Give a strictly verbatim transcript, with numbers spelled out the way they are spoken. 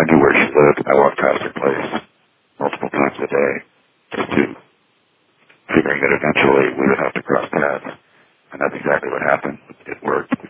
I knew where she lived, and I walked past her place multiple times a day, just to figuring that eventually we would have to cross paths. And that's exactly what happened. It worked.